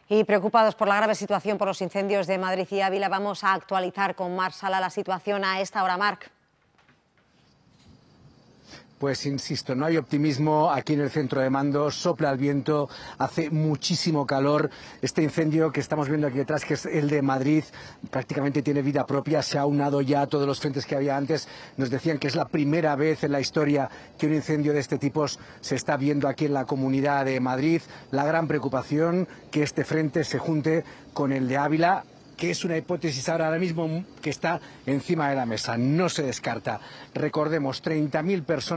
Y preocupados por la grave situación por los incendios de Madrid y Ávila, vamos a actualizar con Marc Sala la situación a esta hora. Marc. Pues insisto, no hay optimismo aquí en el centro de mando, sopla el viento, hace muchísimo calor. Este incendio que estamos viendo aquí detrás, que es el de Madrid, prácticamente tiene vida propia, se ha aunado ya a todos los frentes que había antes. Nos decían que es la primera vez en la historia que un incendio de este tipo se está viendo aquí en la Comunidad de Madrid. La gran preocupación que este frente se junte con el de Ávila, que es una hipótesis ahora mismo que está encima de la mesa. No se descarta. Recordemos, 30.000 personas